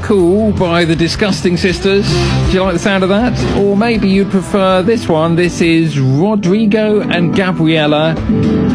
Cool by the Disgusting Sisters. Do you like the sound of that? Or maybe you'd prefer this one. This is Rodrigo and Gabriella